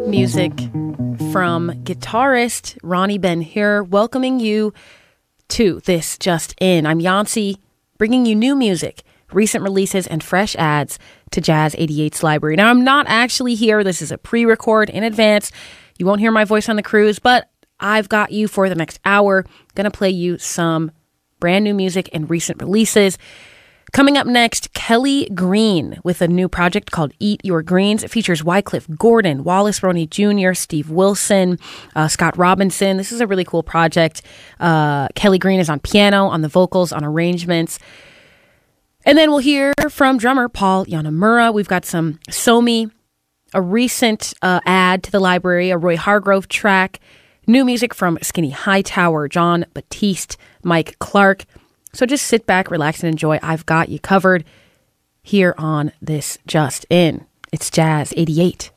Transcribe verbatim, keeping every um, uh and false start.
music from guitarist Ronnie Ben-Hur, welcoming you to this Just In. I'm Yancy, bringing you new music, recent releases, and fresh adds to Jazz eighty-eight's library. Now, I'm not actually here. This is a pre-record in advance. You won't hear my voice on the cruise, but I've got you for the next hour. Gonna play you some brand new music and recent releases. Coming up next, Kelly Green with a new project called Eat Your Greens. It features Wycliffe Gordon, Wallace Roney Junior, Steve Wilson, uh, Scott Robinson. This is a really cool project. Uh, Kelly Green is on piano, on the vocals, on arrangements. And then we'll hear from drummer Paul Yanamura. We've got some Somi, a recent uh, add to the library, a Roy Hargrove track, new music from Skinny Hightower, John Batiste, Mike Clark. So just sit back, relax, and enjoy. I've got you covered here on this Just In. It's Jazz eighty-eight.